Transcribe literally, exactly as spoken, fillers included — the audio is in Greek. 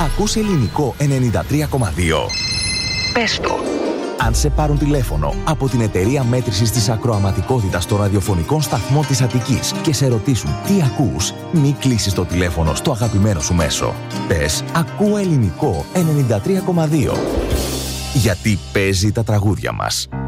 Ακούς Ελληνικό ενενήντα τρία κόμμα δύο. Πες το. Αν σε πάρουν τηλέφωνο από την εταιρεία μέτρησης της ακροαματικότητας των ραδιοφωνικών σταθμών της Αττικής και σε ρωτήσουν τι ακούς, μη κλείσεις το τηλέφωνο στο αγαπημένο σου μέσο. Πες «Ακούω Ελληνικό ενενήντα τρία κόμμα δύο». Γιατί παίζει τα τραγούδια μας.